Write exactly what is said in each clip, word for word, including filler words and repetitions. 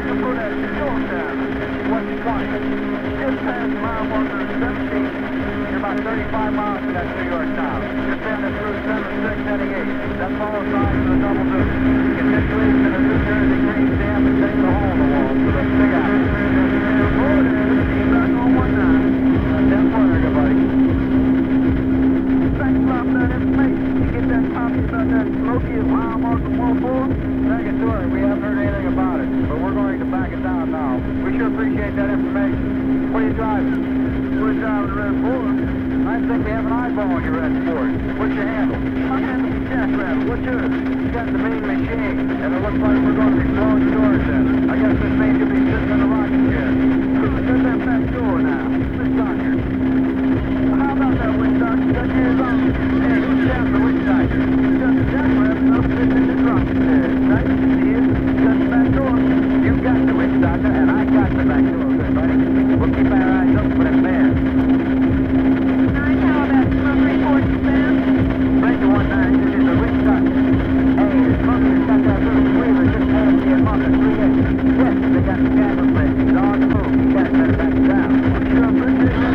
put at Georgetown, one twenty. Just past mile one seventeen. You're about thirty-five miles from that New York town. You're standing through seven six eighty-eight. That follow signs of the double deuce. Get situated in a New Jersey green stamp and take the hole in the wall for the big apple. Keep back on one nine. ten pointer, good buddy. Thanks a lot for that information. You get that copy about that Smoky at mile marker one four? Negatory. We haven't heard anything about it, but we're going to back it down now. We sure appreciate that information. What are you driving? We're driving a red Ford. I think we have an eyeball on your red Ford. What's your handle? My handle's a Jackrabbit. What's yours? You got the main machine, and it looks like we're going to be blowing doors in. I guess this means you'll be sitting in a rocking chair. There's that back door now. Miss Doctor. How about that witch doctor? Got yours on? Hey, who's down the witch doctor? You got the Jackrabbit up sitting in the rocking chair. Right? See it? You got the back door. You got the witch doctor, and I got the back door. Good, buddy. We'll keep our eyes open for them bears. Nine, how about smoke report, Sam? Break the one nine, this is the witch doctor. Hey, the smoker's got that little squealer just past the marker three eight. Yes, they got the camera plate. He's on the move. You guys better back it down. Sure appreciate that.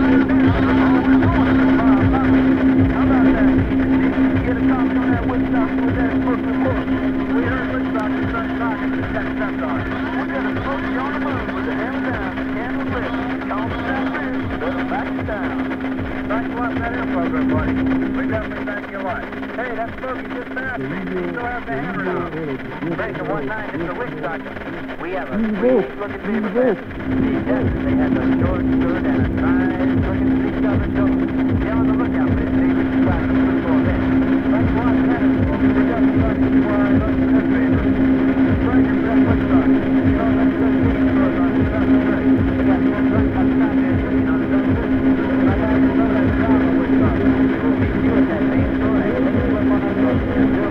How about that? You get a copy on that witch doctor with that smoke report. We heard witch doctor started knocking and got stepped on. We're gonna smoke you on the move with the hammer down, the candle lit. Call the down here, better back it down. Thanks a lot for that info, good buddy. We definitely thank you a lot. Hey, that smoky just passed me. You still have the hammer down. Break the one nine, it's the witch doctor. We have a sweet looking beaver. Yes, they had the short skirt and a tie.